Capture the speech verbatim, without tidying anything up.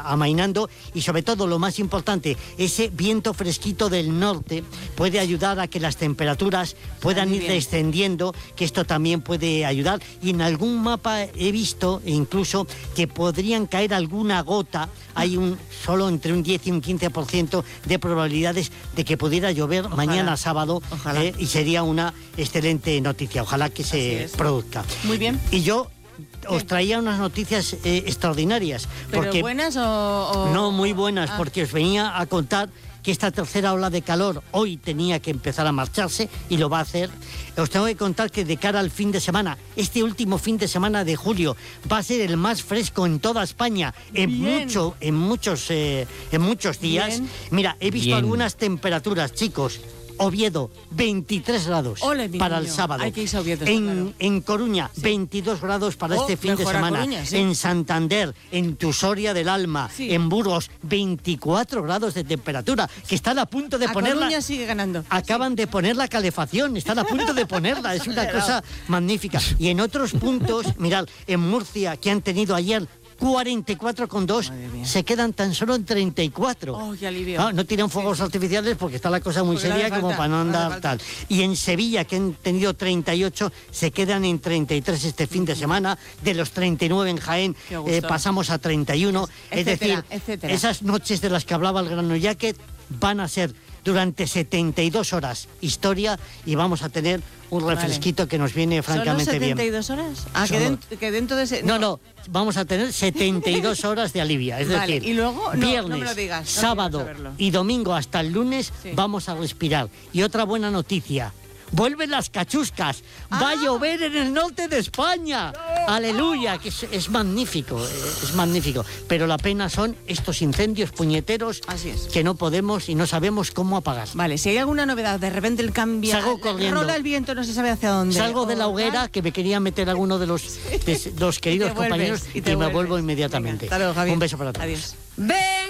amainando y sobre todo lo más importante, ese viento fresquito del norte puede ayudar a que las temperaturas puedan ir descendiendo, que esto también puede ayudar. Y en algún mapa he visto incluso que podrían caer alguna gota. Hay un solo entre un diez y un quince por ciento de probabilidades de que pudiera llover Ojalá. mañana sábado eh, y sería una excelente noticia. Ojalá que se produzca. Muy bien. Y yo os traía unas noticias eh, extraordinarias. ¿Pero porque, buenas o, o...? No, muy buenas, ah. porque os venía a contar que esta tercera ola de calor hoy tenía que empezar a marcharse y lo va a hacer. Os tengo que contar que de cara al fin de semana, este último fin de semana de julio, va a ser el más fresco en toda España, en, mucho, en, muchos, eh, en muchos días. Bien. Mira, he visto Bien. algunas temperaturas, chicos. Oviedo, veintitrés grados Ole, para niño. el sábado. Hay que irse a Oviedo, en, claro. en Coruña, sí. veintidós grados para oh, este fin de semana. Coruña, sí. En Santander, en Tusoria del Alma, sí. en Burgos, veinticuatro grados de temperatura, que están a punto de a ponerla. Coruña sigue ganando. Acaban sí. de poner la calefacción, están a punto de ponerla. Es una cosa magnífica. Y en otros puntos, mirad, en Murcia, que han tenido ayer cuarenta y cuatro coma dos, se quedan tan solo en treinta y cuatro. Oh, qué alivio. Ah, no tiran fuegos sí. artificiales porque está la cosa muy porque seria como para no andar tal. Y en Sevilla, que han tenido treinta y ocho, se quedan en treinta y tres este fin de semana. De los treinta y nueve en Jaén eh, pasamos a treinta y uno. Etcétera, es decir, etcétera. esas noches de las que hablaba el Grano Jacket van a ser durante setenta y dos horas historia y vamos a tener un refresquito vale. que nos viene francamente bien. ¿Solo setenta y dos horas? Ah, que dentro, que dentro de ese... No, no, vamos a tener setenta y dos horas de alivio. Es vale. decir, y luego, no, viernes, no me lo digas, no sábado y domingo hasta el lunes sí. vamos a respirar. Y otra buena noticia. Vuelven las cachuscas. Ah. Va a llover en el norte de España. No. Aleluya, que es, es magnífico, es magnífico. Pero la pena son estos incendios puñeteros Así es. que no podemos y no sabemos cómo apagar. Vale, si hay alguna novedad, de repente el cambio. Salgo corriendo. Rola el viento, no se sabe hacia dónde. Salgo de la hoguera, ¿ah? que me quería meter alguno de los, de los queridos y compañeros y, y me vuelvo inmediatamente. Venga, hasta luego, Javier. Un beso para todos. Adiós. Ven.